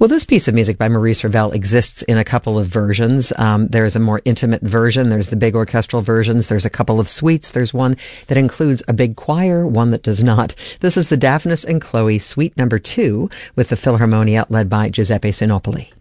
Well, this piece of music by Maurice Ravel exists in a couple of versions. There's a more intimate version. There's the big orchestral versions. There's a couple of suites. There's one that includes a big choir, one that does not. This is the Daphnis and Chloe Suite Number 2 with the Philharmonia led by Giuseppe Sinopoli.